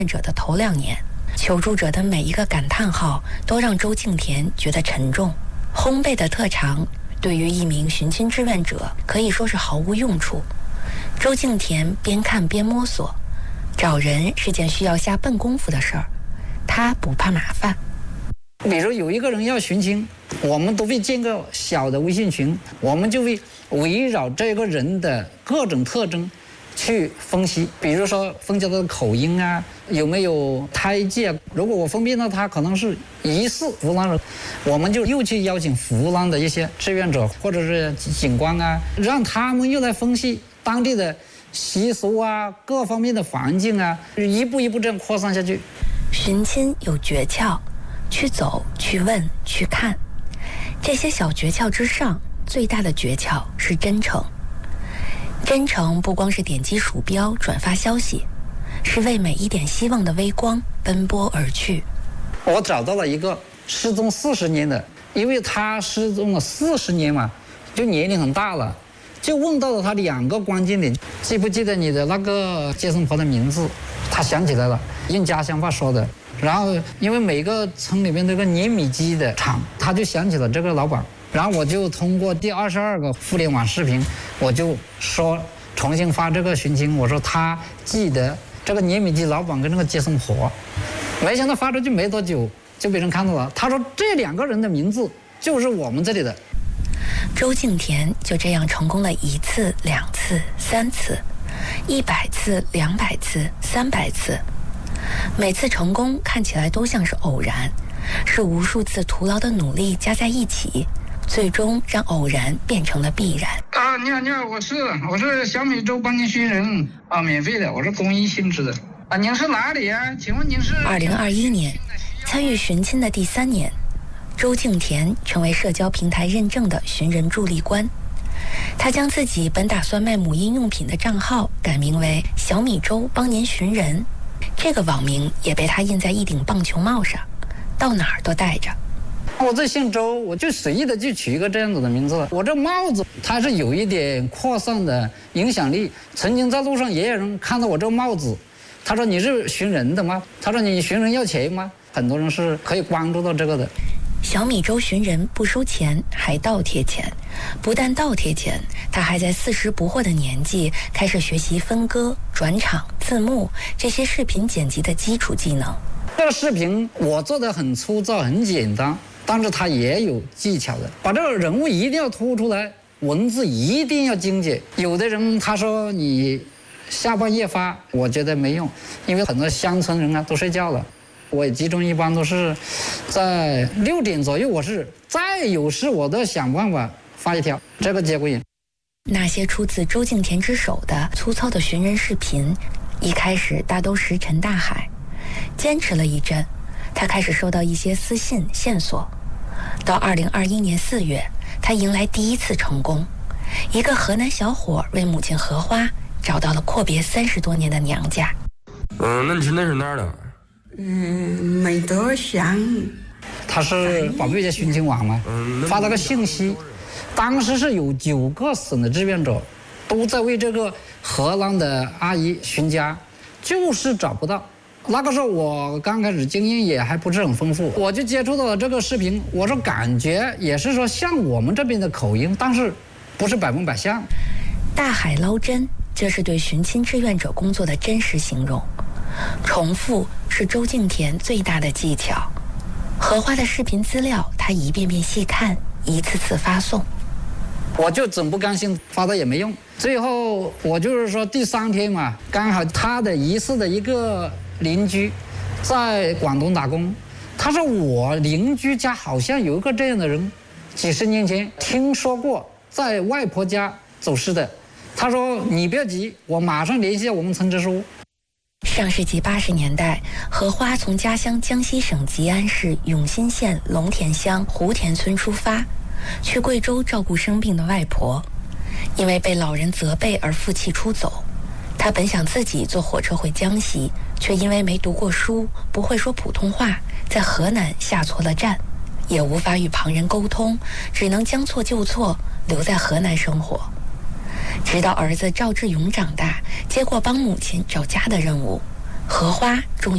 者的头2年，求助者的每一个感叹号都让周敬田觉得沉重。烘焙的特长对于一名寻亲志愿者可以说是毫无用处。周敬田边看边摸索，找人是件需要下笨功夫的事儿，他不怕麻烦。 比如有一个人要寻亲，我们都会建个小的微信群，我们就会围绕这个人的各种特征去分析，比如说分析他的口音啊，有没有胎记啊。如果我分辨到他可能是疑似湖南人，我们就又去邀请湖南的一些志愿者或者是警官啊，让他们又来分析当地的习俗啊，各方面的环境啊，一步一步这样扩散下去。 寻亲有诀窍，去走，去问，去看。这些小诀窍之上，最大的诀窍是真诚。真诚不光是点击鼠标转发消息，是为每一点希望的微光奔波而去。 我找到了一个失踪40年的，因为他失踪了40年嘛，就年龄很大了，就问到了他2个关键点：记不记得你的那个接生婆的名字？他想起来了，用家乡话说的。然后因为每个村里面都有个碾米机的厂，他就想起了这个老板。然后我就通过第22个互联网视频，我就说重新发这个寻亲，我说他记得这个碾米机老板跟那个接生婆。没想到发出去没多久就被人看到了，他说这2个人的名字就是我们这里的。 周敬田就这样成功了1次、2次、3次，100次、200次、300次。每次成功看起来都像是偶然，是无数次徒劳的努力加在一起，最终让偶然变成了必然。 你好，我是小米粥帮您寻人啊，免费的，我是公益性质的啊。您是哪里啊？请问您是 ？2021年，参与寻亲的第3年，周敬田成为社交平台认证的寻人助力官。他将自己本打算卖母婴用品的账号改名为小米粥帮您寻人，这个网名也被他印在一顶棒球帽上，到哪儿都带着。 我这姓周，我就随意的就取一个这样子的名字了。我这帽子它是有一点扩散的影响力，曾经在路上也有人看到我这个帽子，他说你是寻人的吗？他说你寻人要钱吗？很多人是可以关注到这个的。 小米粥寻人不收钱，还倒贴钱。不但倒贴钱，他还在40不惑的年纪开始学习分割、转场、字幕这些视频剪辑的基础技能。 这个视频我做的很粗糙、很简单，但是它也有技巧的。把这个人物一定要突出来，文字一定要精简。有的人他说你下半夜发，我觉得没用，因为很多乡村人啊都睡觉了。我也集中一般都是在6点左右，我是再有事我都想办法发一条，这个节骨眼。 那些出自周敬田之手的粗糙的寻人视频，一开始大都石沉大海。坚持了一阵，他开始收到一些私信线索。到2021年4月，他迎来第1次成功。一个河南小伙为母亲荷花找到了阔别30多年的娘家。 那你是哪儿的？ 没多想。 他是宝贝家寻亲网嘛，发了个信息，当时是有9个省的志愿者都在为这个荷兰的阿姨寻家，就是找不到。那个时候我刚开始经验也还不是很丰富，我就接触到了这个视频，我说感觉也是说像我们这边的口音，但是不是100%像。 大海捞针，这是对寻亲志愿者工作的真实形容。重复是周敬田最大的技巧。荷花的视频资料他一遍遍细看，一次次发送。 我就总不甘心发的也没用，最后我就是说第3天嘛，刚好他的疑似的一个邻居在广东打工，他说我邻居家好像有一个这样的人，几十年前听说过在外婆家走失的。他说你不要急，我马上联系我们村支书。 上世纪80年代，荷花从家乡江西省吉安市永新县龙田乡湖田村出发，去贵州照顾生病的外婆。因为被老人责备而负气出走，他本想自己坐火车回江西，却因为没读过书，不会说普通话，在河南下错了站，也无法与旁人沟通，只能将错就错，留在河南生活。直到儿子赵志勇长大，接过帮母亲找家的任务，荷花终于